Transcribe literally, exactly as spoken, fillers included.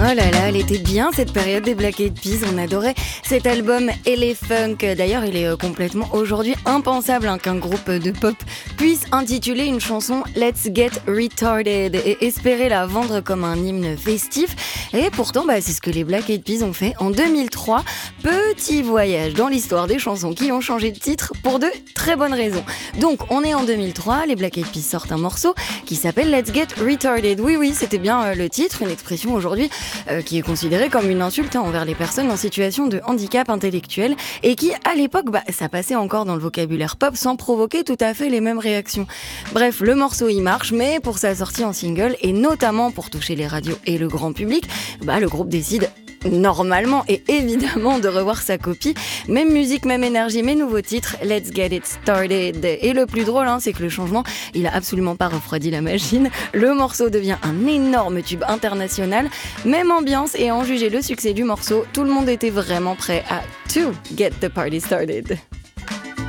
Oh là là, elle était bien cette période des Black Eyed Peas, on adorait cet album L A Funk. D'ailleurs, il est complètement aujourd'hui impensable hein, qu'un groupe de pop puisse intituler une chanson Let's Get Retarded et espérer la vendre comme un hymne festif. Et pourtant, bah, c'est ce que les Black Eyed Peas ont fait en deux mille trois. Petit voyage dans l'histoire des chansons qui ont changé de titre pour de très bonnes raisons. Donc, on est en deux mille trois, les Black Eyed Peas sortent un morceau qui s'appelle Let's Get Retarded. Oui, oui, c'était bien euh, le titre, une expression aujourd'hui Euh, qui est considéré comme une insulte hein, envers les personnes en situation de handicap intellectuel et qui, à l'époque, bah, ça passait encore dans le vocabulaire pop sans provoquer tout à fait les mêmes réactions. Bref, le morceau y marche, mais pour sa sortie en single et notamment pour toucher les radios et le grand public, bah, le groupe décide normalement et évidemment de revoir sa copie. Même musique, même énergie, mais nouveau titre, Let's Get It Started. Et le plus drôle, hein, c'est que le changement, il a absolument pas refroidi la machine. Le morceau devient un énorme tube international. Même ambiance et à en juger le succès du morceau, tout le monde était vraiment prêt à to get the party started.